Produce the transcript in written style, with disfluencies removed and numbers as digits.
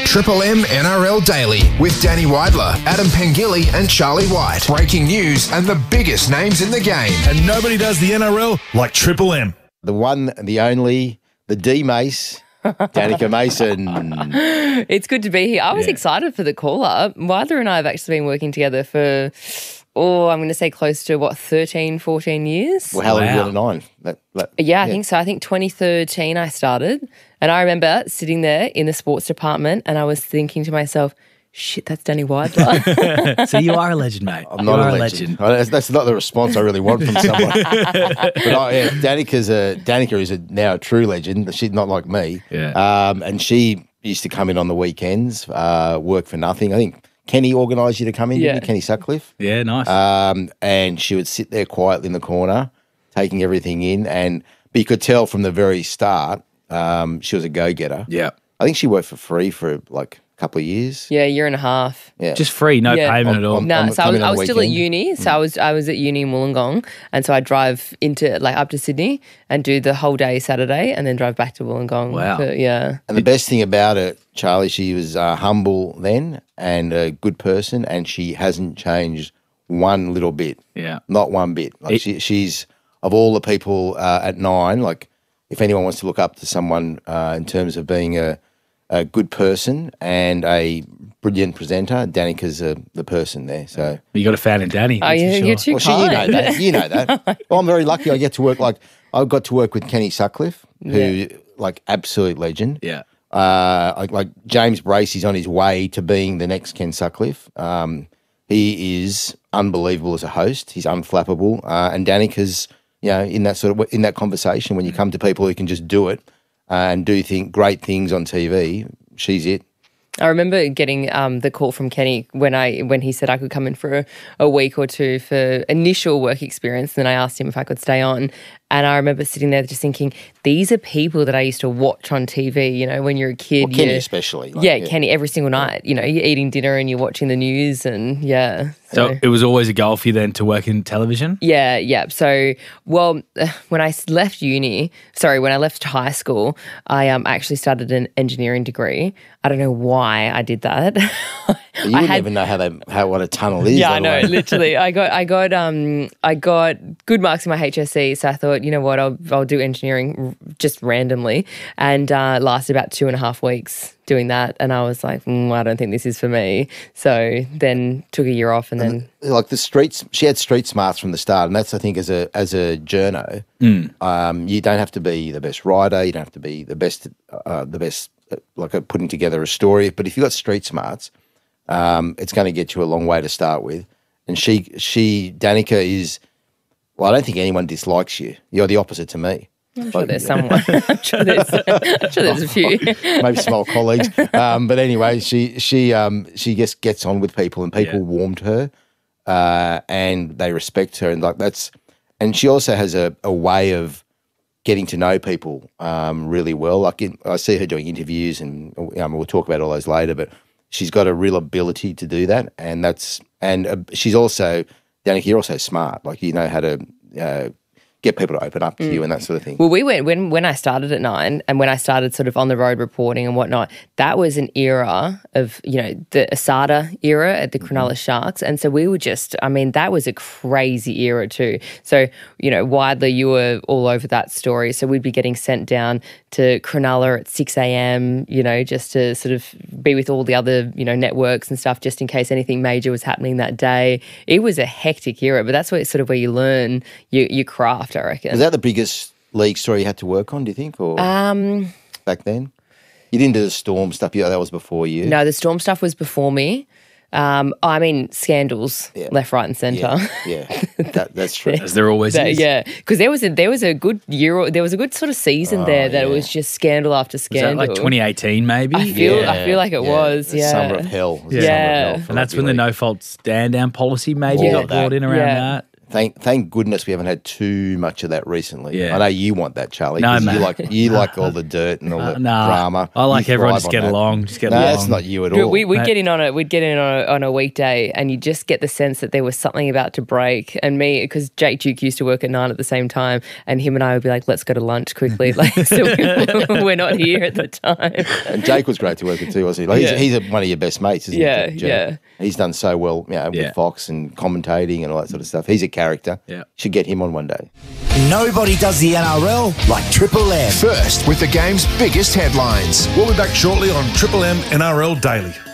Triple M NRL Daily with Danny Weidler, Adam Pengilly and Charlie White. Breaking news and the biggest names in the game. And nobody does the NRL like Triple M. The one, the only, the D-Mace, Danica Mason. It's good to be here. I was excited for the call-up. Weidler and I have actually been working together for, I'm going to say close to, 13, 14 years? Well, how long have you been at Nine? I think so. I think 2013 I started. And I remember sitting there in the sports department and I was thinking to myself, shit, that's Danny Weidler. So you are a legend, mate. I'm not a legend. That's not the response I really want from someone. But Danica is now a true legend. She's not like me. Yeah. And she used to come in on the weekends, work for nothing. I think Kenny organised you to come in, didn't you? Kenny Sutcliffe. Yeah, nice. And she would sit there quietly in the corner, taking everything in. But you could tell from the very start, she was a go-getter. Yeah. I think she worked for free for like a couple of years. Yeah, a year and a half. Yeah. Just free, no payment at all. No, so I was still at weekend. uni. So I was at uni in Wollongong, and so I drive up to Sydney and do the whole day Saturday, and then drive back to Wollongong. Wow. And the best thing about it, Charlie, she was humble then and a good person, and she hasn't changed one little bit. Yeah. Not one bit. Like she's of all the people at Nine. Like if anyone wants to look up to someone in terms of being a good person and a brilliant presenter, Danica's the person there. So You got a fan in Danny. Oh, yeah, you're too kind. you know that. Well, I'm very lucky. I get to work I got to work with Kenny Sutcliffe, who absolute legend. Yeah. Like James Bracey's on his way to being the next Ken Sutcliffe. He is unbelievable as a host. He's unflappable, and Danica's in that conversation when you come to people who can just do it and do great things on TV. She's it. I remember getting the call from Kenny when he said I could come in for a week or two for initial work experience. Then I asked him if I could stay on. And I remember sitting there just thinking, these are people that I used to watch on TV, when you're a kid. Well, Kenny especially. Kenny every single night. You're eating dinner and you're watching the news and So it was always a goal for you then to work in television? Yeah. So, when I left when I left high school, I actually started an engineering degree. I don't know why I did that. You wouldn't even know what a tunnel is. Yeah, I know. Literally, I got good marks in my HSC, so I thought, you know what, I'll do engineering just randomly, and lasted about 2.5 weeks doing that, and I was like, I don't think this is for me. So then took a year off, and then like the streets, she had street smarts from the start, and that's I think as a journo, you don't have to be the best writer, you don't have to be the best like putting together a story, but if you got street smarts, it's going to get you a long way to start with. And Danica is, I don't think anyone dislikes you. You're the opposite to me. I'm sure there's someone. I'm sure there's a few. Maybe some old colleagues. But anyway, she just gets on with people, and people warm to her, and they respect her, and she also has a way of getting to know people really well. I see her doing interviews, and we'll talk about all those later, but she's got a real ability to do that, and she's also, Danica, you're also smart. Like you know how to get people to open up to you and that sort of thing. Well, we went when I started at Nine, and when I started sort of on the road reporting and whatnot, that was an era of the Asada era at the Cronulla Sharks, and so we were that was a crazy era too. So Weidler, you were all over that story. So we'd be getting sent down to Cronulla at 6 a.m. Just to sort of be with all the other networks and stuff, just in case anything major was happening that day. It was a hectic era, but that's where you learn your craft, I reckon. Was that the biggest league story you had to work on, do you think, or back then? You didn't do the Storm stuff, that was before you. No, the Storm stuff was before me. Scandals left, right and centre. Yeah. That's true. As there always is. Yeah, because there was a good year, there was a good sort of season there that it was just scandal after scandal. Was that like 2018 maybe? I feel like it was, The Summer of Hell. And that's when the no-fault stand-down policy maybe got brought in around that. Thank goodness we haven't had too much of that recently. Yeah. I know you want that, Charlie. No, 'cause mate. you like all the dirt and all the drama. I like You everyone thrive just on get that. along. Just get No, along. that's not you at But all. we'd get in on a weekday, and you just get the sense that there was something about to break. And me, because Jake Duke used to work at 9 at the same time, and him and I would be like, "Let's go to lunch quickly." Like, so we're not here at the time. And Jake was great to work with too, wasn't he? Like, he's one of your best mates, isn't Yeah, he? Jake? yeah. He's done so well, Yeah. with Fox and commentating and all that sort of stuff. He's a character. Yeah. Should get him on one day. Nobody does the NRL like Triple M. First with the game's biggest headlines. We'll be back shortly on Triple M NRL Daily.